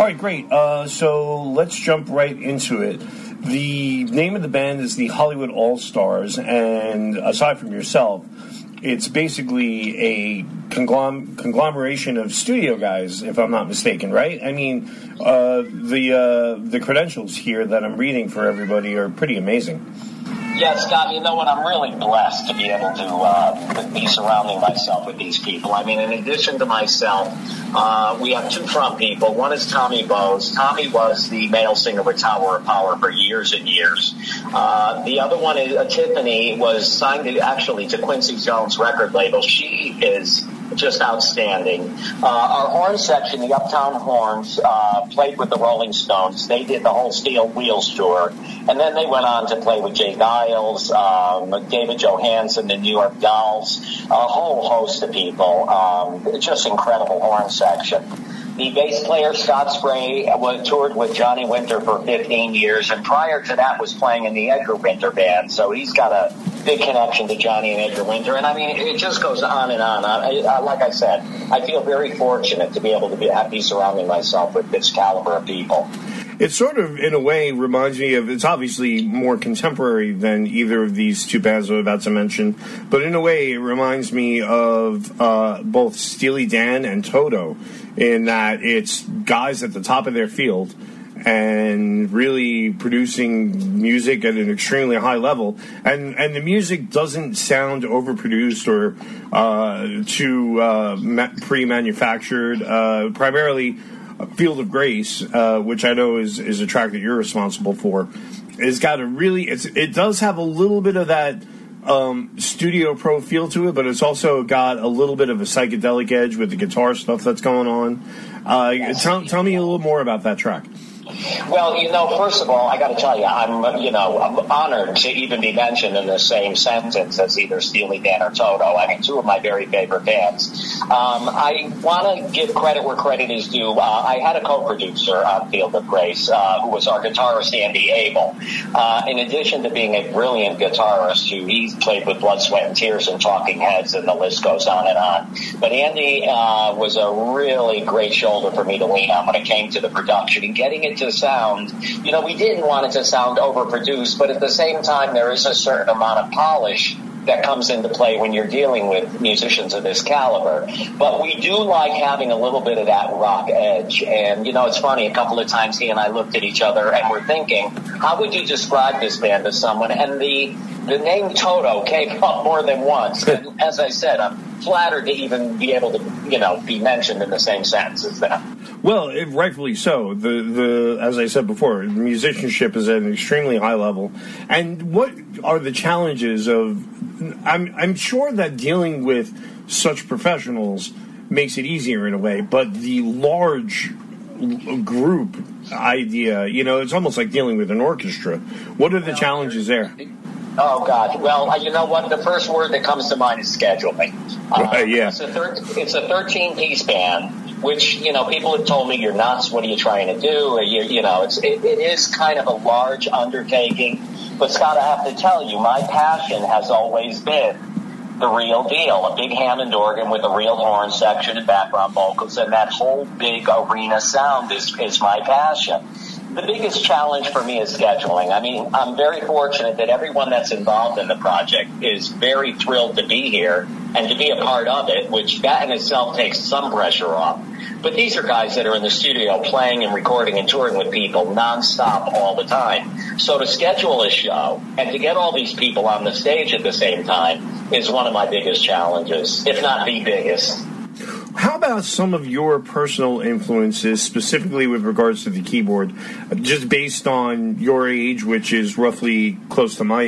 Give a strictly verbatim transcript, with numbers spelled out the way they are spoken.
right, great. Uh, so let's jump right into it. The name of the band is the Hollywood All-Stars, and aside from yourself, it's basically a conglom- conglomeration of studio guys, if I'm not mistaken, right? I mean, uh, the uh, the credentials here that I'm reading for everybody are pretty amazing. Yeah, Scott, you know what? I'm really blessed to be able to uh, be surrounding myself with these people. I mean, in addition to myself, uh, we have two front people. One is Tommy Bowes. Tommy was the male singer with Tower of Power for years and years. Uh, the other one is uh, Tiffany, was signed to, actually to Quincy Jones record label. She is just outstanding. Uh, our horn section, the Uptown Horns, uh, played with the Rolling Stones. They did the whole Steel Wheels tour. And then they went on to play with Jay Giles, um, David Johansen, the New York Dolls, a whole host of people. Um, just incredible horn section. The bass player, Scott Spray, was toured with Johnny Winter for fifteen years, and prior to that was playing in the Edgar Winter Band. So he's got a big connection to Johnny and Edgar Winter. And, I mean, it just goes on and on. I, I, like I said, I feel very fortunate to be able to be, be surrounding myself with this caliber of people. It sort of, in a way, reminds me of, it's obviously more contemporary than either of these two bands I'm about to mention, but in a way it reminds me of uh, both Steely Dan and Toto, in that it's guys at the top of their field and really producing music at an extremely high level. And, and the music doesn't sound overproduced or uh, too uh, ma- pre-manufactured, uh, primarily Field of Grace, uh, which I know is, is a track that you're responsible for, has got a really, it's, it does have a little bit of that um, Studio Pro feel to it, but it's also got a little bit of a psychedelic edge with the guitar stuff that's going on. Uh, yes. tell, tell me a little more about that track. Well, you know, first of all, I got to tell you, I'm, you know, I'm honored to even be mentioned in the same sentence as either Steely Dan or Toto. I mean, two of my very favorite bands. Um, I want to give credit where credit is due. Uh, I had a co-producer on Field of Grace, uh, who was our guitarist, Andy Abel. Uh, in addition to being a brilliant guitarist, who he played with Blood, Sweat, and Tears and Talking Heads, and the list goes on and on. But Andy uh, was a really great shoulder for me to lean on when it came to the production and getting it to sound. You know, we didn't want it to sound overproduced, but at the same time, there is a certain amount of polish that comes into play when you're dealing with musicians of this caliber. But we do like having a little bit of that rock edge. And, you know, it's funny, a couple of times he and I looked at each other and we're thinking, how would you describe this band to someone? And the the name Toto came up more than once. And as I said, I'm flattered to even be able to, you know, be mentioned in the same sentence as that. Well, it, rightfully so. The the as I said before, musicianship is at an extremely high level. And what are the challenges of? I'm I'm sure that dealing with such professionals makes it easier in a way, but the large group idea, you know, it's almost like dealing with an orchestra. What are the challenges there? Oh, God. Well, you know what? The first word that comes to mind is scheduling. Uh, uh, yeah. It's a, thir- it's a thirteen-piece band, which, you know, people have told me, you're nuts, what are you trying to do? You, you know, it's, it, it is kind of a large undertaking. But, Scott, I have to tell you, my passion has always been the real deal, a big Hammond organ with a real horn section and background vocals, and that whole big arena sound is, is my passion. The biggest challenge for me is scheduling. I mean, I'm very fortunate that everyone that's involved in the project is very thrilled to be here and to be a part of it, which that in itself takes some pressure off. But these are guys that are in the studio playing and recording and touring with people nonstop all the time. So to schedule a show and to get all these people on the stage at the same time is one of my biggest challenges, if not the biggest. How about some of your personal influences, specifically with regards to the keyboard, just based on your age, which is roughly close to my